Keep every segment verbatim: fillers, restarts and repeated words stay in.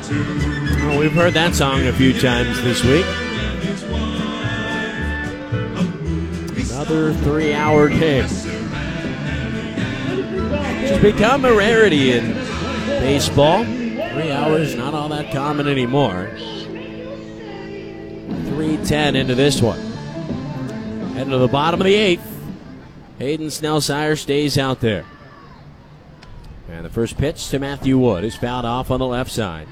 Well, we've heard that song a few times this week. Another three-hour game. It's become a rarity in baseball. Three hours, not all that common anymore. three ten into this one. Heading to the bottom of the eighth. Hayden Snellsire stays out there. And the first pitch to Matthew Wood is fouled off on the left side.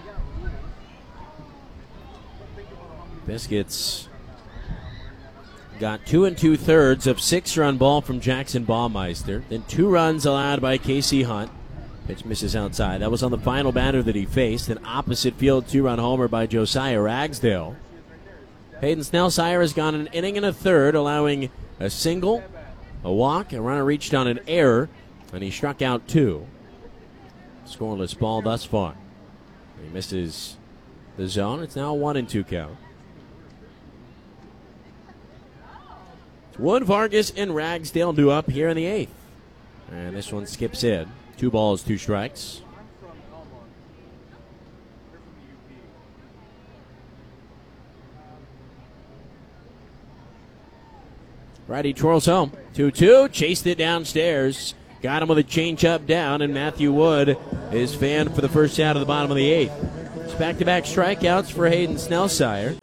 Biscuits got two and two thirds of six-run ball from Jackson Baumeister. Then two runs allowed by Casey Hunt. Pitch misses outside. That was on the final batter that he faced. An opposite field two-run homer by Josiah Ragsdale. Hayden Snellsire has gone an inning and a third, allowing a single, a walk, a runner reached on an error, and he struck out two. Scoreless ball thus far. He misses the zone. It's now a one and two count. Wood, Vargas, and Ragsdale due up here in the eighth. And this one skips in. Two balls, two strikes. Righty twirls home. two two. Chased it downstairs. Got him with a changeup down, and Matthew Wood is fanned for the first out of the bottom of the eighth. It's back-to-back strikeouts for Hayden Snellsire.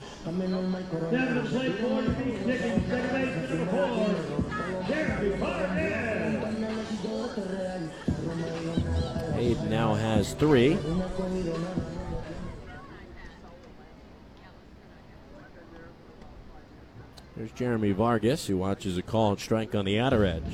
Hayden now has three. There's Jeremy Vargas, who watches a called strike on the outer edge.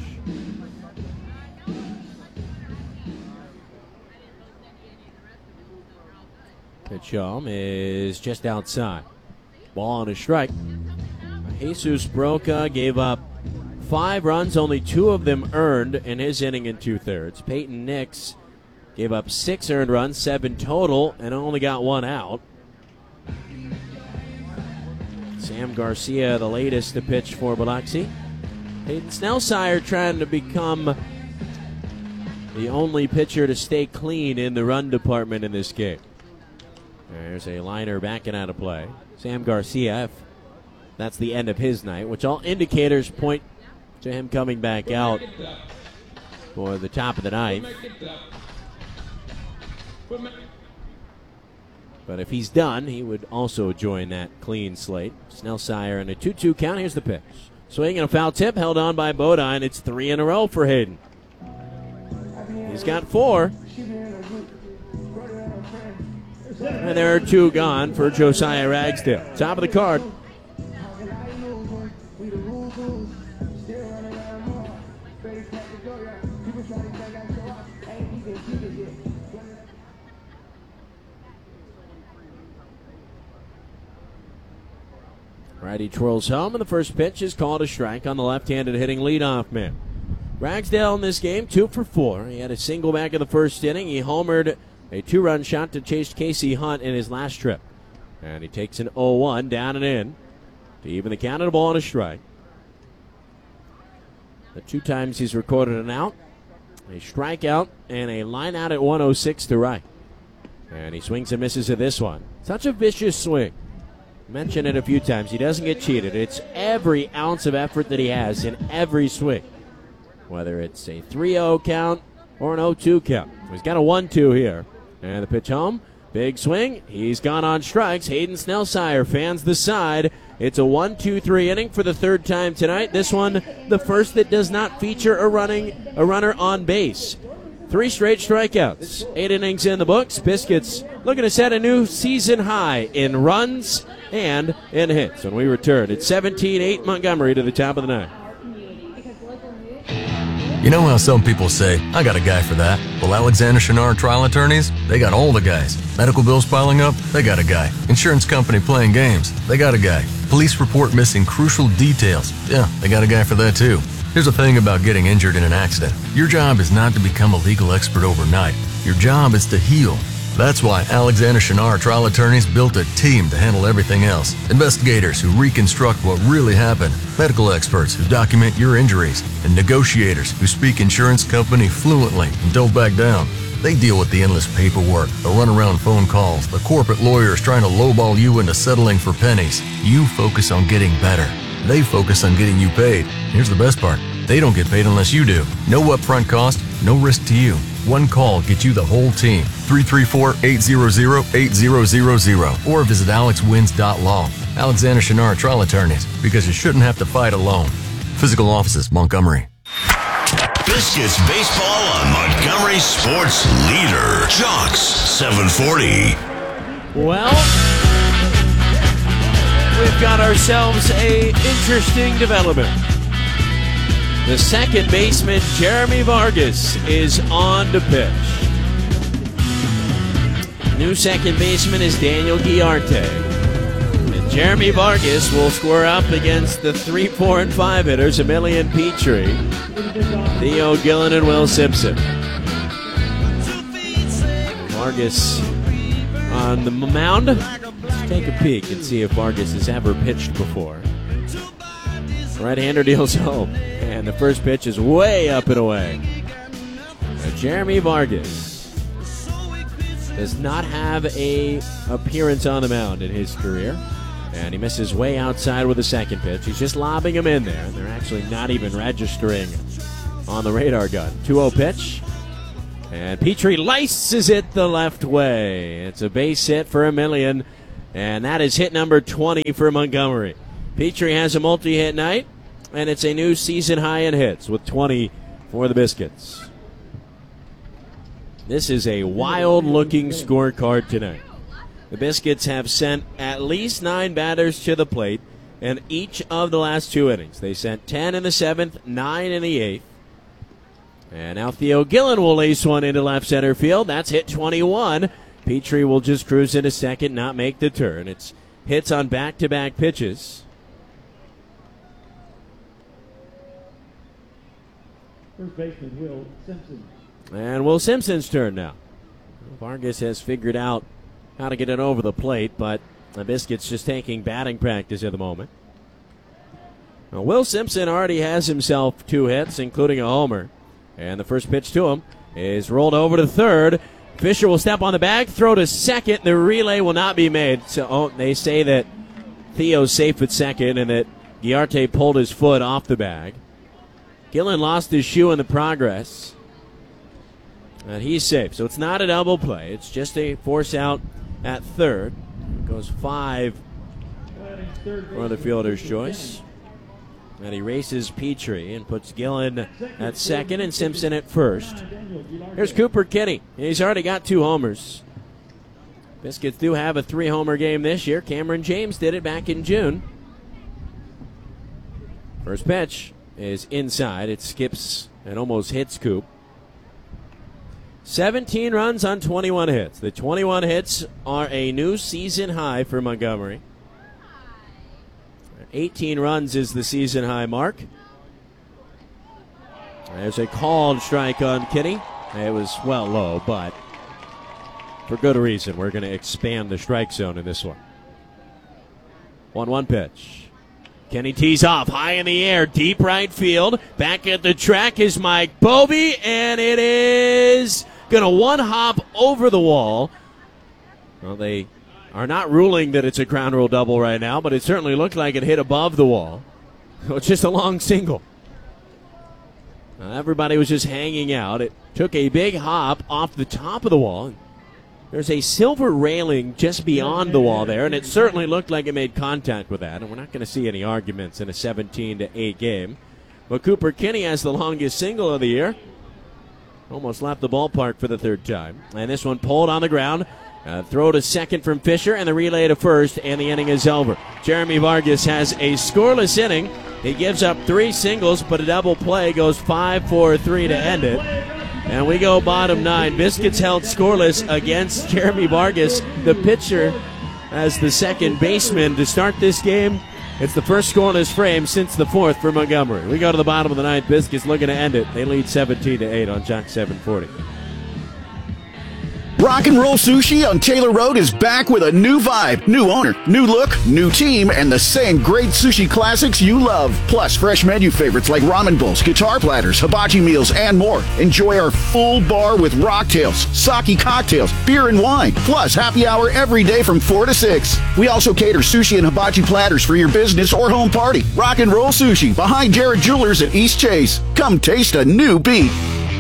Pitch home is just outside. Ball on a strike. Jesus Broca gave up five runs, only two of them earned in his inning and two-thirds. Peyton Nix gave up six earned runs, seven total, and only got one out. Sam Garcia, the latest to pitch for Biloxi. Hayden Snellsire trying to become the only pitcher to stay clean in the run department in this game. There's a liner backing out of play. Sam Garcia, if that's the end of his night, which all indicators point to him coming back out for the top of the ninth. But if he's done, he would also join that clean slate. Snellsire in a two two count. Here's the pitch. Swing and a foul tip held on by Bodine. It's three in a row for Hayden. He's got four. And there are two gone for Josiah Ragsdale. Top of the card. Righty twirls home, and the first pitch is called a strike on the left-handed hitting leadoff man. Ragsdale in this game, two for four. He had a single back in the first inning. He homered a two-run shot to chase Casey Hunt in his last trip. And he takes an oh one down and in to even the count of the ball on a strike. The two times he's recorded an out, a strikeout, and a line out at one oh six to right. And he swings and misses at this one. Such a vicious swing. Mentioned it a few times. He doesn't get cheated. It's every ounce of effort that he has in every swing. Whether it's a three oh count or an oh two count. He's got a one two here. And the pitch home. Big swing. He's gone on strikes. Hayden Snellsire fans the side. It's a one two three inning for the third time tonight. This one, the first that does not feature a running a runner on base. Three straight strikeouts. Eight innings in the books. Biscuits looking to set a new season high in runs and in hits. When we return, it's seventeen eight Montgomery to the top of the ninth. You know how some people say, I got a guy for that? Well, Alexander Chenard Trial Attorneys, they got all the guys. Medical bills piling up? They got a guy. Insurance company playing games? They got a guy. Police report missing crucial details? Yeah, they got a guy for that too. Here's the thing about getting injured in an accident. Your job is not to become a legal expert overnight. Your job is to heal. That's why Alexander Chenard Trial Attorneys built a team to handle everything else. Investigators who reconstruct what really happened, medical experts who document your injuries, and negotiators who speak insurance company fluently and don't back down. They deal with the endless paperwork, the runaround phone calls, the corporate lawyers trying to lowball you into settling for pennies. You focus on getting better. They focus on getting you paid. Here's the best part. They don't get paid unless you do. No upfront cost, no risk to you. One call gets you the whole team. three three four, eight hundred, eight thousand or visit alex wins dot law. Alexander Shinar Trial Attorneys, because you shouldn't have to fight alone. Physical offices, Montgomery. Biscuits baseball on Montgomery Sports Leader. Jocks seven forty. Well, we've got ourselves a interesting development. The second baseman, Jeremy Vargas, is on to pitch. New second baseman is Daniel Guillarte. And Jeremy Vargas will square up against the three, four, and five hitters, Emilian Petrie, Theo Gillen, and Will Simpson. Vargas on the mound. Let's take a peek and see if Vargas has ever pitched before. Right-hander deals home. And the first pitch is way up and away. Now, Jeremy Vargas does not have a appearance on the mound in his career. And he misses way outside with the second pitch. He's just lobbing him in there. And they're actually not even registering on the radar gun. two oh pitch. And Petrie laces it the left way. It's a base hit for Emilian. And that is hit number twenty for Montgomery. Petrie has a multi-hit night. And it's a new season high in hits with twenty for the Biscuits. This is a wild-looking scorecard tonight. The Biscuits have sent at least nine batters to the plate in each of the last two innings. They sent ten in the seventh, nine in the eighth. And now Theo Gillen will lace one into left center field. That's hit twenty-one. Petrie will just cruise into second, not make the turn. It's hits on back-to-back pitches. First baseman Will Simpson. And Will Simpson's turn now. Vargas has figured out how to get it over the plate, but the Biscuits just taking batting practice at the moment. Now, Will Simpson already has himself two hits, including a homer. And the first pitch to him is rolled over to third. Fisher will step on the bag, throw to second. The relay will not be made. So oh, they say that Theo's safe at second and that Guillarte pulled his foot off the bag. Gillen lost his shoe in the progress. And he's safe. So it's not a double play. It's just a force out at third. It goes five for the fielder's choice. And he races Petrie and puts Gillen at second and Simpson at first. Here's Cooper Kinney. He's already got two homers. Biscuits do have a three-homer game this year. Cameron James did it back in June. First pitch is inside. It skips and almost hits Coop. seventeen runs on twenty-one hits. The twenty-one hits are a new season high for Montgomery. eighteen runs is the season high mark. There's a called strike on Kinney. It was, well, low, but for good reason. We're going to expand the strike zone in this one. one one pitch. Kenny tees off, high in the air, deep right field. Back at the track is Mike Bovee, and it is going to one-hop over the wall. Well, they are not ruling that it's a ground rule double right now, but it certainly looked like it hit above the wall. So it's just a long single. Now, everybody was just hanging out. It took a big hop off the top of the wall. There's a silver railing just beyond the wall there, and it certainly looked like it made contact with that. And we're not going to see any arguments in a seventeen to eight game. But Cooper Kinney has the longest single of the year. Almost left the ballpark for the third time. And this one pulled on the ground. Uh, throw to second from Fisher, and the relay to first, and the inning is over. Jeremy Vargas has a scoreless inning. He gives up three singles, but a double play goes five four three to end it. And we go bottom nine. Biscuits held scoreless against Jeremy Vargas, the pitcher, as the second baseman to start this game. It's the first scoreless frame since the fourth for Montgomery. We go to the bottom of the ninth. Biscuits looking to end it. They lead seventeen to eight on Jock seven forty. Rock and Roll Sushi on Taylor Road is back with a new vibe, new owner, new look, new team, and the same great sushi classics you love. Plus, fresh menu favorites like ramen bowls, guitar platters, hibachi meals, and more. Enjoy our full bar with rocktails, sake cocktails, beer and wine, plus happy hour every day from four to six. We also cater sushi and hibachi platters for your business or home party. Rock and Roll Sushi, behind Jared Jewelers at East Chase. Come taste a new beat.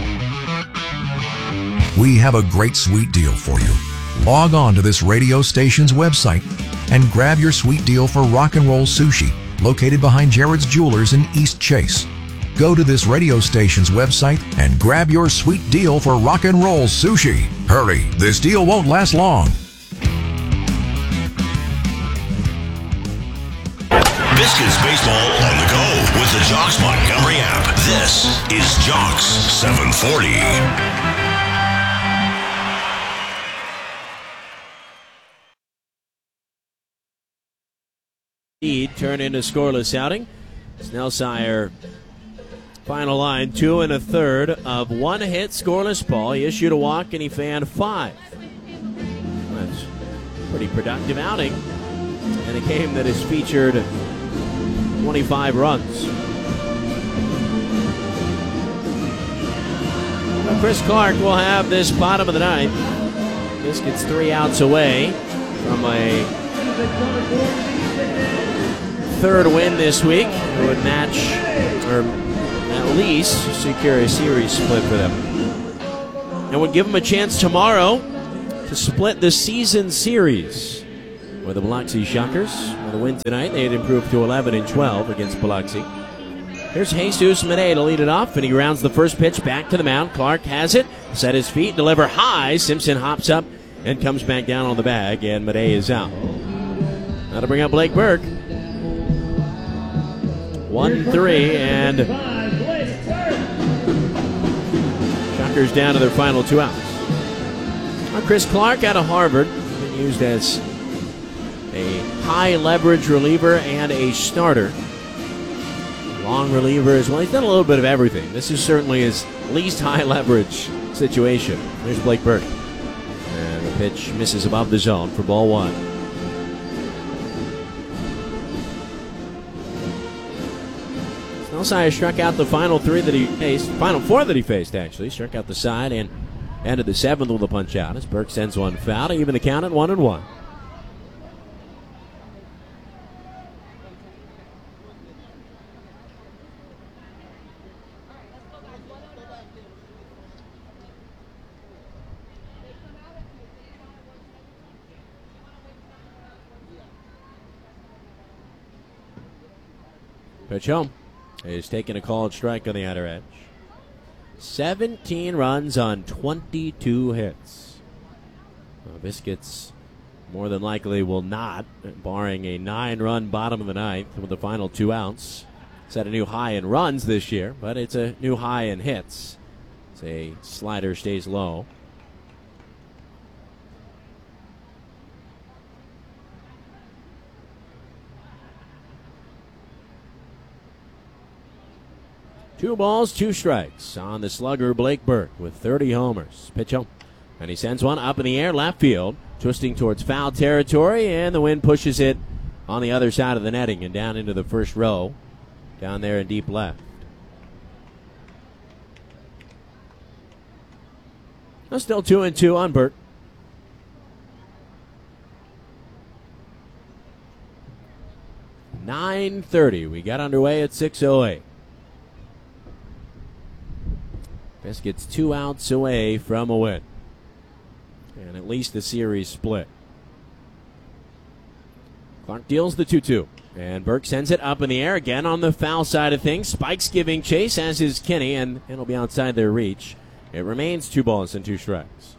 We have a great sweet deal for you. Log on to this radio station's website and grab your sweet deal for Rock and Roll Sushi, located behind Jared's Jewelers in East Chase. Go to this radio station's website and grab your sweet deal for Rock and Roll Sushi. Hurry, this deal won't last long. Biscuits baseball on the go with the Jocks Montgomery app. This is Jocks seven forty. Lead turn into scoreless outing. Snellsire, final line, two and a third of one hit, scoreless ball. He issued a walk and he fanned five. That's a pretty productive outing in a game that has featured twenty-five runs. Now Chris Clark will have this bottom of the ninth. Biscuits three outs away from a third win this week. It would match, or at least secure a series split for them. And would give them a chance tomorrow to split the season series with the Biloxi Shockers. With a win tonight, they'd improve to eleven and twelve against Biloxi. Here's Jesus Mene to lead it off, and he rounds the first pitch back to the mound. Clark has it, set his feet, deliver high. Simpson hops up and comes back down on the bag, and Mene is out. Now to bring up Blake Burke. one three, and Shockers down to their final two outs. Now Chris Clark out of Harvard, been used as a high leverage reliever and a starter. Long reliever as well. He's done a little bit of everything. This is certainly his least high leverage situation. There's Blake Burke. And the pitch misses above the zone for ball one. Snellsire struck out the final three that he faced, final four that he faced actually. Struck out the side and ended the seventh with a punch out as Burke sends one foul to even the count at one and one. Pitch home. He's taking a called strike on the outer edge. seventeen runs on twenty-two hits. Well, Biscuits more than likely will not, barring a nine-run bottom of the ninth with the final two outs. Set a new high in runs this year, but it's a new high in hits. It's a slider stays low. Two balls, two strikes on the slugger Blake Burke with thirty homers. Pitch home. And he sends one up in the air, left field, twisting towards foul territory, and the wind pushes it on the other side of the netting and down into the first row, down there in deep left. Now still two and two on Burke. nine thirty. We got underway at six oh eight. Biscuits two outs away from a win. And at least the series split. Clark deals the two two. And Burke sends it up in the air again on the foul side of things. Spike's giving chase, as is Kinney, and it'll be outside their reach. It remains two balls and two strikes.